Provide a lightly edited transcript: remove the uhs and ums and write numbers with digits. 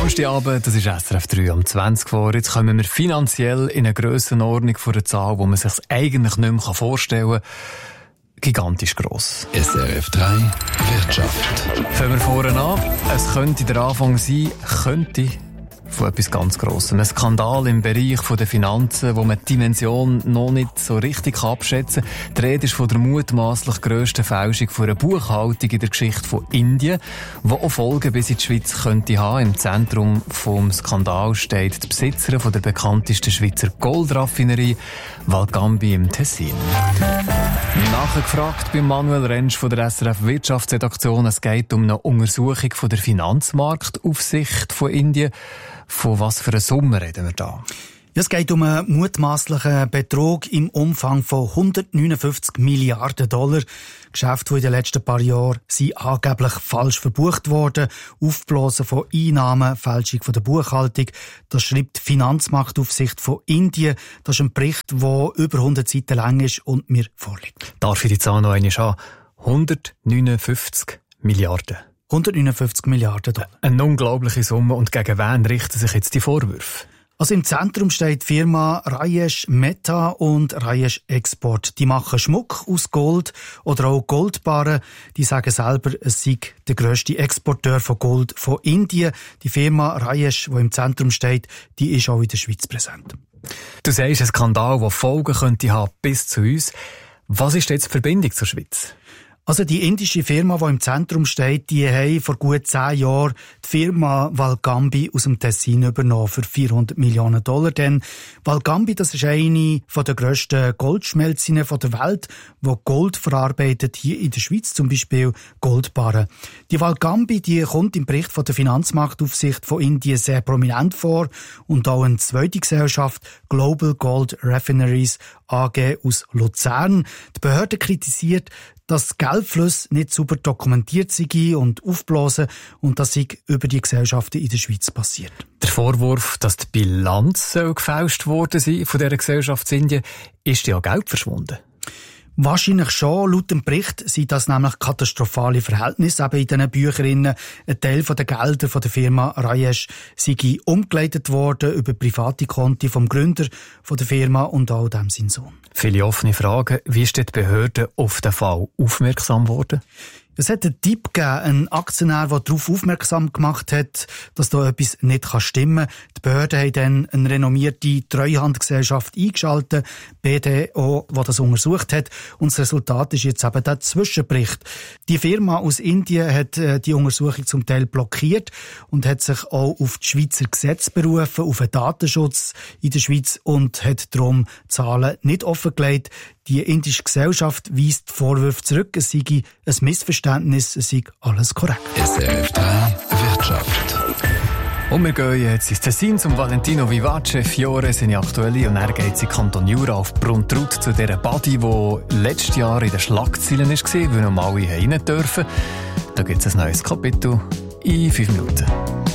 Samstagabend, das ist SRF 3 um 20 vor. Jetzt kommen wir finanziell in eine Grössenordnung von einer Zahl, wo man sich eigentlich nicht mehr vorstellen kann. Gigantisch gross. SRF 3 Wirtschaft. Fangen wir vorne an. Es könnte der Anfang sein, von etwas ganz Grossem. Ein Skandal im Bereich der Finanzen, wo man die Dimension noch nicht so richtig abschätzen kann. Die Rede ist von der mutmaßlich grössten Fälschung von einer Buchhaltung in der Geschichte von Indien, die auch Folgen bis in die Schweiz könnte haben. Im Zentrum des Skandals steht die Besitzerin von der bekanntesten Schweizer Goldraffinerie, Valcambi im Tessin. Nachgefragt bei Manuel Rentsch von der SRF Wirtschaftsredaktion. Es geht um eine Untersuchung von der Finanzmarktaufsicht von Indien. Von was für einer Summe reden wir da? Es geht um einen mutmaßlichen Betrug im Umfang von 159 Milliarden $. Geschäfte, die in den letzten paar Jahren sind angeblich falsch verbucht worden, Aufblasen von Einnahmen, Fälschung von der Buchhaltung. Das schreibt die Finanzmarktaufsicht von Indien. Das ist ein Bericht, der über 100 Seiten lang ist und mir vorliegt. Darf ich die Zahl noch einmal haben? 159 Milliarden. 159 Milliarden $. Eine unglaubliche Summe. Und gegen wen richten sich jetzt die Vorwürfe? Also im Zentrum steht die Firma Rajesh Mehta und Rajesh Export. Die machen Schmuck aus Gold oder auch Goldbarren. Die sagen selber, es sei der grösste Exporteur von Gold von Indien. Die Firma Rajesh, die im Zentrum steht, die ist auch in der Schweiz präsent. Du sagst, ein Skandal, der Folgen könnte haben bis zu uns. Was ist jetzt die Verbindung zur Schweiz? Also die indische Firma, die im Zentrum steht, die haben vor gut 10 Jahren die Firma Valcambi aus dem Tessin übernommen für $400 Millionen. Denn Valcambi, das ist eine der grössten Goldschmelzinnen der Welt, die Gold verarbeitet, hier in der Schweiz zum Beispiel Goldbarren. Die Valcambi, die kommt im Bericht von der Finanzmarktaufsicht von Indien sehr prominent vor und auch eine zweite Gesellschaft, Global Gold Refineries AG aus Luzern. Die Behörde kritisiert, dass Geldflüsse nicht super dokumentiert sind und aufblasen und das sei über die Gesellschaften in der Schweiz passiert. Der Vorwurf, dass die Bilanz gefälscht worden sei von dieser Gesellschaft in Indien, ist ja Geld verschwunden. Wahrscheinlich schon. Laut dem Bericht sind das nämlich katastrophale Verhältnisse. Eben in diesen Büchern ein Teil der Gelder von der Firma Rajesh sei umgeleitet worden über private Konti vom Gründer von der Firma und auch dem sein Sohn. Viele offene Fragen. Wie ist die Behörde auf den Fall aufmerksam geworden? Es hat einen Tipp gegeben, einen Aktionär, der darauf aufmerksam gemacht hat, dass da etwas nicht stimmen kann. Die Behörden haben dann eine renommierte Treuhandgesellschaft eingeschaltet, BDO, die das untersucht hat. Und das Resultat ist jetzt eben der Zwischenbericht. Die Firma aus Indien hat die Untersuchung zum Teil blockiert und hat sich auch auf die Schweizer Gesetze berufen, auf den Datenschutz in der Schweiz und hat darum Zahlen nicht offengelegt. Die indische Gesellschaft weist die Vorwürfe zurück, es sei ein Missverständnis, es sei alles korrekt. SRF 3 Wirtschaft. Und wir gehen jetzt ins Tessin zum Valentino Vivace, Fiore, seine aktuelle, und er geht in Kanton Jura auf Bruntrut zu dieser Badi, die letztes Jahr in den Schlagzeilen war, weil noch alle rein dürfen. Da gibt es ein neues Kapitel in 5 Minuten.